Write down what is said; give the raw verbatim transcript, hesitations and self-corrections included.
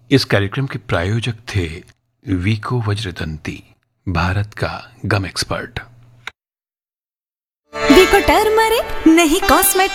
इस कार्यक्रम के प्रायोजक थे वीको वज्रदंती, भारत का गम एक्सपर्ट। वीको टर्मरिक नहीं कॉस्मेटिक